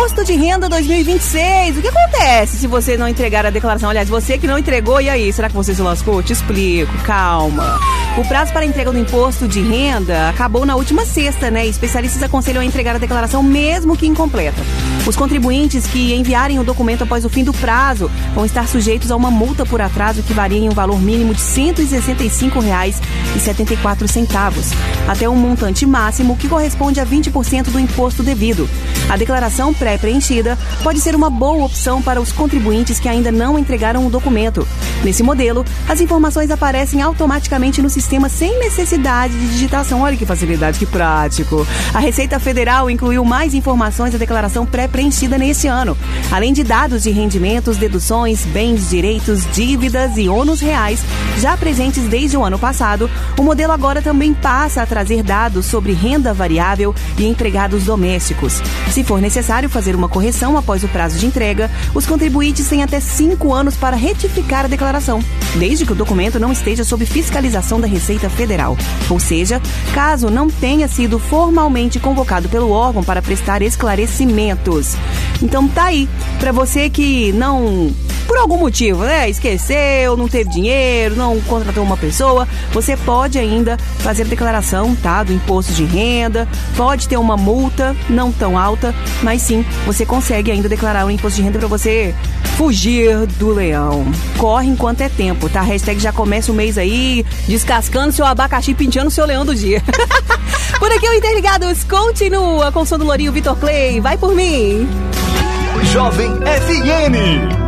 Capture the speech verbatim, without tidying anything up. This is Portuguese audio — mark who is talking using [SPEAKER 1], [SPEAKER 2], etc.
[SPEAKER 1] Imposto de Renda dois mil e vinte e seis. O que acontece se você não entregar a declaração? Aliás, você que não entregou, e aí? Será que você se lascou? Te explico, calma. O prazo para a entrega do Imposto de Renda acabou na última sexta, né? Especialistas aconselham a entregar a declaração mesmo que incompleta. Os contribuintes que enviarem o documento após o fim do prazo vão estar sujeitos a uma multa por atraso que varia em um valor mínimo de cento e sessenta e cinco reais e setenta e quatro centavos, até um montante máximo que corresponde a vinte por cento do imposto devido. A declaração pré-preenchida pode ser uma boa opção para os contribuintes que ainda não entregaram o documento. Nesse modelo, as informações aparecem automaticamente no sistema sem necessidade de digitação. Olha que facilidade, que prático. A Receita Federal incluiu mais informações da declaração pré-preenchida nesse ano. Além de dados de rendimentos, deduções, bens, direitos, dívidas e ônus reais, já presentes desde o ano passado, o modelo agora também passa a trazer dados sobre renda variável e empregados domésticos. Se for necessário fazer uma correção após o prazo de entrega, os contribuintes têm até cinco anos para retificar a declaração, desde que o documento não esteja sob fiscalização da Receita Federal. Ou seja, caso não tenha sido formalmente convocado pelo órgão para prestar esclarecimentos. Então tá aí, para você que não, por algum motivo, né, esqueceu, não teve dinheiro, não contratou uma pessoa, você pode ainda fazer a declaração, tá, do imposto de renda, pode ter uma multa não tão alta, mas sim, você consegue ainda declarar o imposto de renda para você fugir do leão. Corre enquanto é tempo, tá? Hashtag já começa o mês aí descascando seu abacaxi, penteando seu leão do dia. Por aqui o Interligados continua com o som do Lourinho Vitor Clay. Vai por mim!
[SPEAKER 2] Jovem F M.